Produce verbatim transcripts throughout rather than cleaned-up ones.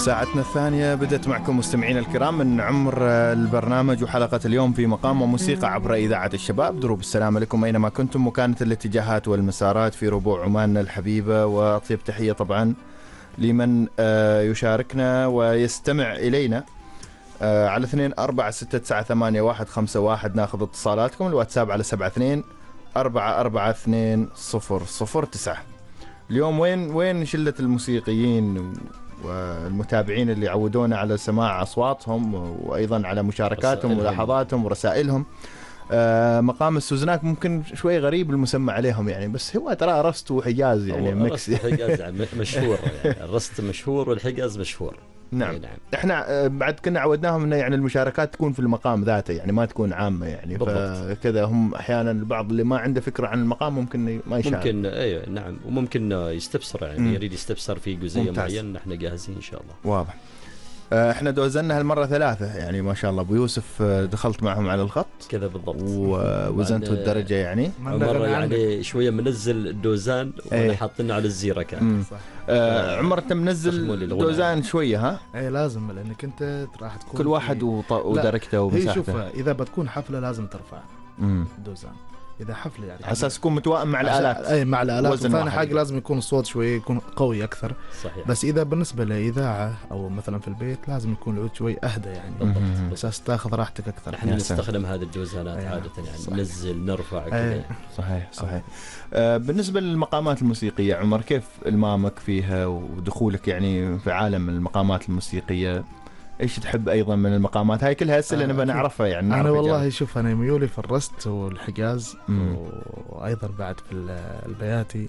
ساعتنا الثانية بدأت معكم مستمعين الكرام من عمر البرنامج وحلقة اليوم في مقام وموسيقى عبر إذاعة الشباب. دروب السلام لكم أينما كنتم وكانت الاتجاهات والمسارات في ربوع عماننا الحبيبة، وأطيب تحية طبعا لمن يشاركنا ويستمع إلينا على اثنين أربعة ستة تسعة ثمانية واحد خمسة واحد. ناخذ اتصالاتكم، الواتساب على سبعة اثنين أربعة أربعة اثنين صفر صفر تسعة. اليوم وين وين شلة الموسيقيين والمتابعين اللي يعودونا على سماع أصواتهم وأيضا على مشاركاتهم ولحظاتهم ورسائلهم. آه مقام السوزناك ممكن شوي غريب المسمى عليهم يعني، بس هو ترى رست وحجاز يعني ميكس. حجاز مشهور يعني، الرست مشهور والحجاز مشهور. نعم. نعم. احنا بعد كنا عودناهم انه يعني المشاركات تكون في المقام ذاته يعني ما تكون عامه يعني، فكذا هم احيانا البعض اللي ما عنده فكره عن المقام ممكن ما يشارك. ممكن ايوه نعم، وممكن يستفسر يعني م. يريد يستفسر في جزئيه معينه، احنا جاهزين ان شاء الله. واضح. احنا دوزنا هالمره ثلاثه يعني ما شاء الله. ابو يوسف دخلت معهم على الخط كذا بالضبط، ووزنتوا الدرجه يعني مره يعني شويه منزل الدوزان وحاطينه على الزيره كان صح. آه عمر انت منزل دوزان شويه ها؟ اي لازم، لانك انت راح تكون كل واحد ودرجته ومساحته. هي شوف، اذا بتكون حفله لازم ترفع الدوزان، اذا حفله يعني على اساس يكون متوائم مع الالات. اي مع الالات، ثاني حاجه لازم يكون الصوت شوي يكون قوي اكثر. صحيح. بس اذا بالنسبه لاذاعه او مثلا في البيت لازم يكون العود شوي اهدى يعني بالضبط، اساس تاخذ راحتك اكثر. احنا نستخدم هذه الدوزانات عاده يعني صحيح. ننزل نرفع كذا. صحيح صحيح. آه بالنسبه للمقامات الموسيقيه عمر، كيف المامك فيها ودخولك يعني في عالم المقامات الموسيقيه؟ ايش تحب ايضا من المقامات هاي كلها؟ هسه اللي نبغى نعرفها يعني. انا والله شوف، انا ميولي في الرست والحجاز مم. وايضا بعد في البياتي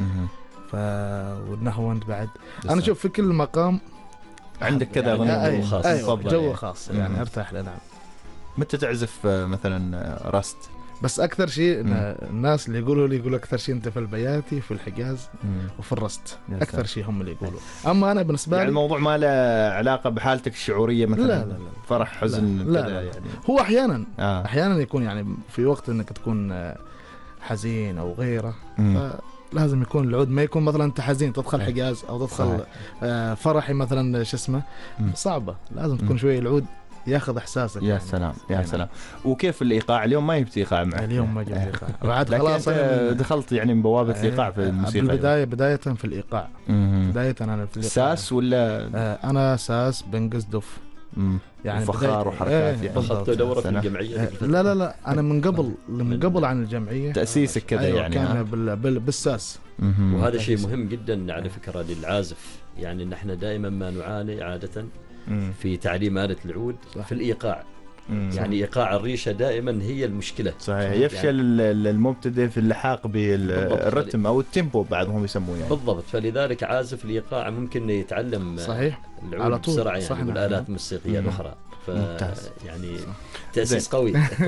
ف والنهوند بعد. انا شوف في كل مقام عندك كذا يعني جو خاص. أيوة جو يعني. خاص يعني ارتاح له. نعم. متى تعزف مثلا رست؟ بس اكثر شيء الناس اللي يقولوا لي يقولوا اكثر شيء انت في البياتي وفي الحجاز مم. وفي الرست اكثر شيء هم اللي يقولوا. اما انا بالنسبه يعني لي الموضوع ما له علاقه بحالتك الشعوريه مثلا؟ لا لا لا. فرح حزن لا لا, لا, لا يعني. هو احيانا آه. احيانا يكون يعني في وقت انك تكون حزين او غيره، لازم يكون العود ما يكون مثلا انت حزين تدخل حجاز او تدخل آه فرحي مثلا شو اسمه صعبه. لازم تكون شويه العود ياخذ احساسك. يا يعني. سلام يا يعني. سلام. وكيف الايقاع اليوم؟ ما يبتي ايقاع معك اليوم؟ ما جبت ايقاع بعد خلاص دخلت يعني من بوابه الايقاع في الموسيقى. بالبدايه بدايه في الايقاع مم. بدايه انا في الايقاع ساس ولا آه انا ساس بنقز دف يعني فخار وحركات يعني. اخذت دوره في الجمعيه؟ لا لا لا انا من قبل من قبل عن الجمعيه تاسيسك كذا أيوة يعني كان بال بال بالساس. وهذا شيء مهم جدا على فكره للعازف يعني، ان احنا دائما ما نعاني عاده في تعليم آلة العود صح. في الإيقاع مم. يعني إيقاع الريشة دائما هي المشكلة. صحيح. يفشل يعني المبتدئ في اللحاق بالرتم أو التيمبو بعضهم يسموه يعني. بالضبط. فلذلك عازف الإيقاع ممكن يتعلم صحيح العود بسرعة يعني والآلات الموسيقية الأخرى. ف يعني تأسيس قوي.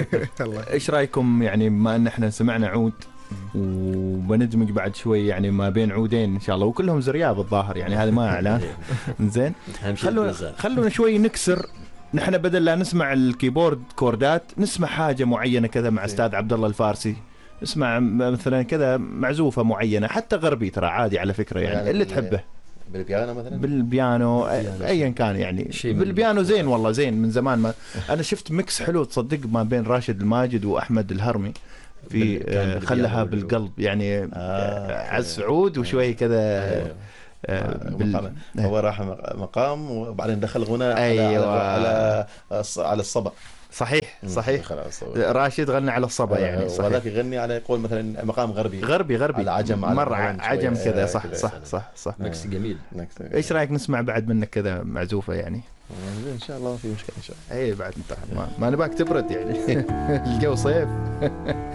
إيش رأيكم يعني بما أن احنا سمعنا عود وبندمج بعد شوي يعني ما بين عودين ان شاء الله وكلهم زرياب الظاهر يعني، هذا ما اعلان زين. خلونا خلونا شوي نكسر نحن، بدل لا نسمع الكيبورد كوردات نسمع حاجه معينه كذا مع استاذ عبد الله الفارسي، نسمع مثلا كذا معزوفه معينه حتى غربي ترى عادي على فكره يعني, يعني اللي تحبه. بالبيانو مثلا؟ بالبيانو ايا كان يعني. بالبيانو زين والله زين من زمان. ما انا شفت ميكس حلو تصدق ما بين راشد الماجد واحمد الهرمي في خلها بالقلب يعني آه عزف عود وشوي كذا. أيوة. آه بال... هو راح مقام وبعدين دخل غناء أيوة. على على على الصبا. صحيح صحيح. راشد غنى على الصبا يعني صحيح. وذاك يغني على يقول مثلا مقام غربي غربي غربي على عجم مرة عجم كذا. صح صح صح صح. ميكس جميل. ايش رايك نسمع بعد منك كذا معزوفة يعني؟ ان شاء الله في مشكلة ان شاء الله. اي بعد انت ما, ما نباك تبرد يعني الجو صيف.